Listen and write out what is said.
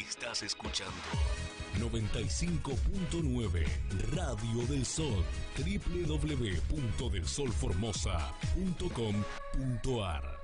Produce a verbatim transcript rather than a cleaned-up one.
Estás escuchando noventa y cinco punto nueve Radio del Sol, doble u doble u doble u punto del sol formosa punto com punto ar.